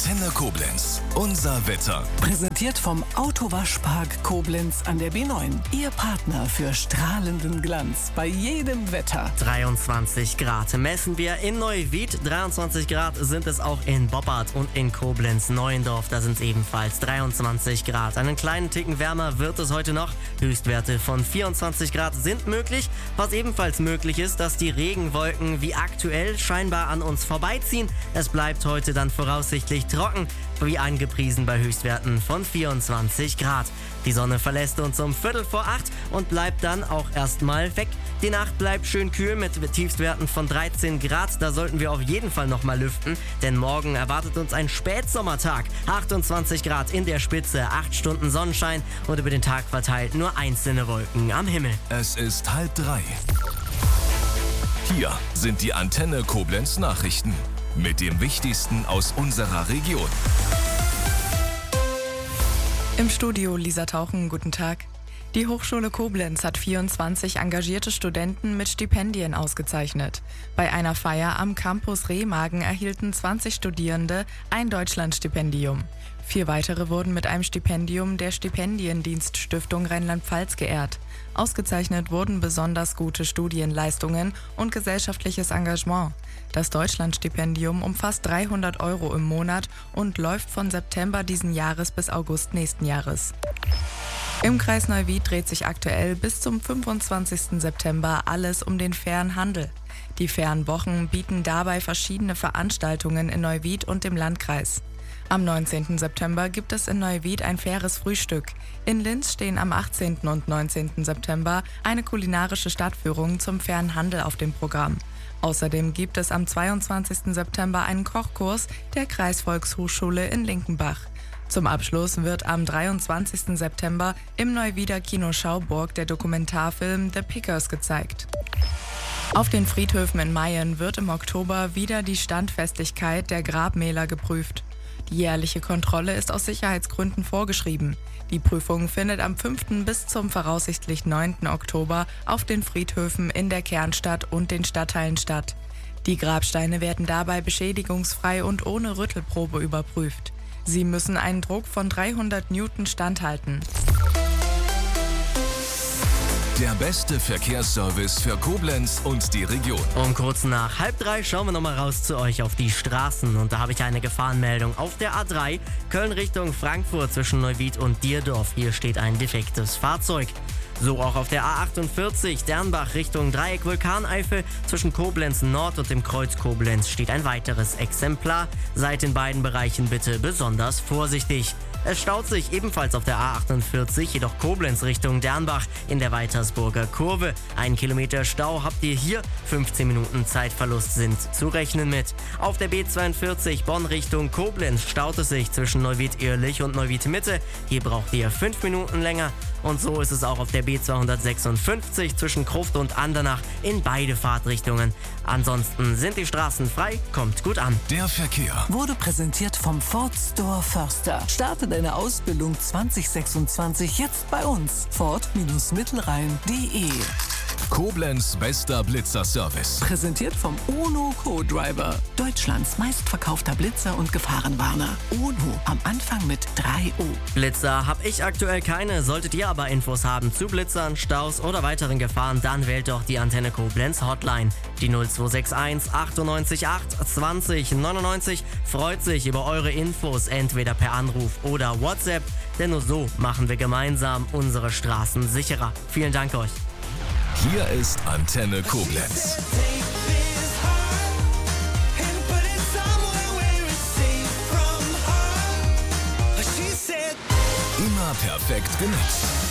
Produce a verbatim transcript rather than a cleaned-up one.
Antenne Koblenz. Unser Wetter. Präsentiert vom Autowaschpark Koblenz an der B neun. Ihr Partner für strahlenden Glanz bei jedem Wetter. dreiundzwanzig Grad messen wir in Neuwied. dreiundzwanzig Grad sind es auch in Boppard und in Koblenz-Neuendorf. Da sind es ebenfalls dreiundzwanzig Grad. Einen kleinen Ticken wärmer wird es heute noch. Höchstwerte von vierundzwanzig Grad sind möglich. Was ebenfalls möglich ist, dass die Regenwolken wie aktuell scheinbar an uns vorbeiziehen. Es bleibt heute dann voraussichtlich trocken, wie angepriesen bei Höchstwerten von vierundzwanzig Grad. Die Sonne verlässt uns um Viertel vor acht und bleibt dann auch erstmal weg. Die Nacht bleibt schön kühl mit Tiefstwerten von dreizehn Grad. Da sollten wir auf jeden Fall nochmal lüften, denn morgen erwartet uns ein Spätsommertag. achtundzwanzig Grad in der Spitze, acht Stunden Sonnenschein und über den Tag verteilt nur einzelne Wolken am Himmel. Es ist halb drei. Hier sind die Antenne Koblenz Nachrichten mit dem Wichtigsten aus unserer Region. Im Studio Lisa Tauchen, guten Tag. Die Hochschule Koblenz hat vierundzwanzig engagierte Studenten mit Stipendien ausgezeichnet. Bei einer Feier am Campus Remagen erhielten zwanzig Studierende ein Deutschlandstipendium. Vier weitere wurden mit einem Stipendium der Stipendiendienststiftung Rheinland-Pfalz geehrt. Ausgezeichnet wurden besonders gute Studienleistungen und gesellschaftliches Engagement. Das Deutschlandstipendium umfasst dreihundert Euro im Monat und läuft von September diesen Jahres bis August nächsten Jahres. Im Kreis Neuwied dreht sich aktuell bis zum fünfundzwanzigsten September alles um den fairen Handel. Die fairen Wochen bieten dabei verschiedene Veranstaltungen in Neuwied und dem Landkreis. Am neunzehnten September gibt es in Neuwied ein faires Frühstück. In Linz stehen am achtzehnten und neunzehnten September eine kulinarische Stadtführung zum fairen Handel auf dem Programm. Außerdem gibt es am zweiundzwanzigsten September einen Kochkurs der Kreisvolkshochschule in Linkenbach. Zum Abschluss wird am dreiundzwanzigsten September im Neuwieder Kino Schauburg der Dokumentarfilm The Pickers gezeigt. Auf den Friedhöfen in Mayen wird im Oktober wieder die Standfestigkeit der Grabmäler geprüft. Die jährliche Kontrolle ist aus Sicherheitsgründen vorgeschrieben. Die Prüfung findet am fünften bis zum voraussichtlich neunten Oktober auf den Friedhöfen in der Kernstadt und den Stadtteilen statt. Die Grabsteine werden dabei beschädigungsfrei und ohne Rüttelprobe überprüft. Sie müssen einen Druck von dreihundert Newton standhalten. Der beste Verkehrsservice für Koblenz und die Region. Um kurz nach halb drei schauen wir nochmal raus zu euch auf die Straßen. Und da habe ich eine Gefahrenmeldung auf der A drei, Köln Richtung Frankfurt zwischen Neuwied und Dierdorf. Hier steht ein defektes Fahrzeug. So auch auf der A achtundvierzig, Dernbach Richtung Dreieck Vulkaneifel. Zwischen Koblenz Nord und dem Kreuz Koblenz steht ein weiteres Exemplar. Seid in beiden Bereichen bitte besonders vorsichtig. Es staut sich ebenfalls auf der A achtundvierzig, jedoch Koblenz Richtung Dernbach in der Weitersburger Kurve. Ein Kilometer Stau habt ihr hier, fünfzehn Minuten Zeitverlust sind zu rechnen mit. Auf der B zweiundvierzig Bonn Richtung Koblenz staut es sich zwischen Neuwied-Irlich und Neuwied-Mitte. Hier braucht ihr fünf Minuten länger. Und so ist es auch auf der B zweihundertsechsundfünfzig zwischen Krufte und Andernach in beide Fahrtrichtungen. Ansonsten sind die Straßen frei, kommt gut an. Der Verkehr Wurde präsentiert vom Ford Store Förster. Starte deine Ausbildung zwanzig sechsundzwanzig jetzt bei uns. Ford-Mittelrhein punkt de. Koblenz bester Blitzerservice. Präsentiert vom UNO Co-Driver. Deutschlands meistverkaufter Blitzer und Gefahrenwarner. UNO am Anfang mit drei O. Blitzer habe ich aktuell keine. Solltet ihr aber Infos haben zu Blitzern, Staus oder weiteren Gefahren, dann wählt doch die Antenne Koblenz Hotline. Die null zwei sechs eins achtundneunzig acht zwanzig neunundneunzig freut sich über eure Infos entweder per Anruf oder WhatsApp, denn nur so machen wir gemeinsam unsere Straßen sicherer. Vielen Dank euch. Hier ist Antenne Koblenz. Immer perfekt genutzt.